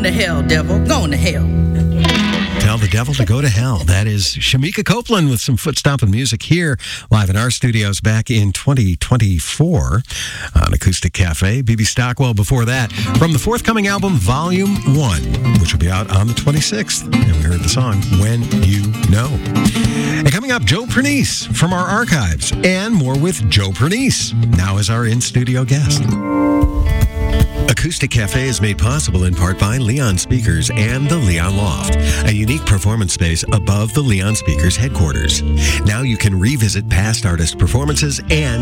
to hell, devil. Going to hell. Tell the devil to go to hell. That is Shamika Copeland with some foot-stomping music here live in our studios back in 2024 on Acoustic Cafe. BB Stockwell before that from the forthcoming album Volume 1, which will be out on the 26th. And we heard the song When You Know. And coming up, Joe Pernice from our archives and more with Joe Pernice now as our in-studio guest. Acoustic Cafe is made possible in part by Leon Speakers and the Leon Loft, a unique performance space above the Leon Speakers headquarters. Now you can revisit past artist performances and